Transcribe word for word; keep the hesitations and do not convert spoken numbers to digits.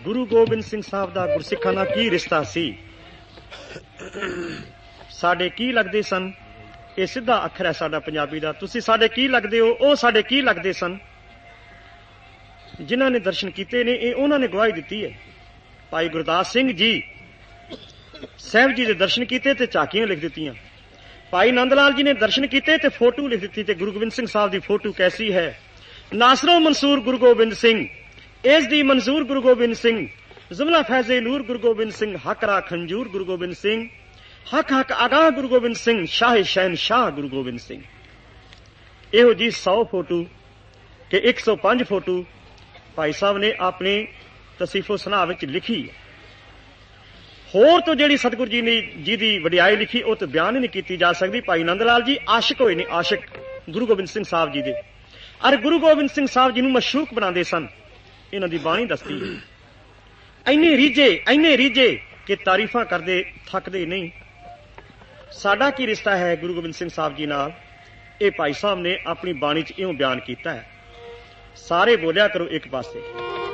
गुरु गोबिंद सिंह साहब का गुरसिखां नाल की रिश्ता सी, साडे की लगदे सन। ये सीधा अखर है साडा पंजाबी दा। तुसीं साडे की लगदे हो, ओ साडे की लगदे सन। जिन्हां ने दर्शन कीते ने ये उन्हां ने गवाही दित्ती है। भाई गुरदास सिंह जी साहब जी दे दर्शन कीते ते झाकियां लिख दित्तियां। भाई नंद लाल जी ने दर्शन कीते ते फोटो लिख दित्ती ते गुरु गोबिंद सिंह साहब दी फोटो कैसी है। नासरो मंसूर गुरु गोबिंद सिंह, एस दी मंजूर गुरु गोबिंद सिंह, जुमला फैजे नूर गुरु गोबिंद सिंह, हकरा खंजूर गुरु गोबिंद सिंह, हक हक आगाह गुरु गोबिंद सिंह, शाह शहनशाह गुरु गोबिंद सिंह। इहो जी सौ फोटो के एक सौ पांच फोटो भाई साहब ने अपने तसीफो सनाह विच लिखी। होर तो जिहड़ी सतगुरु जी ने जी दी वडियाई लिखी वो तो बयान ही नहीं की जा सकती। भाई नंद लाल जी आशिक होए ने, आशिक गुरु गोबिंद सिंह साहब जी दे, अरे गुरु गोबिंद सिंह साहब जी नूं मशूक बनाते सन। इन्हां दी बाणी दसदी है। इन्ने रीझे इन्ने रीझे कि तारीफां करदे थकदे नहीं। साडा की रिश्ता है गुरु गोबिंद सिंह साहब जी नाल, ये भाई साहब ने अपनी बाणी च इउं बयान कीता है। सारे बोलिया करो एक पासे।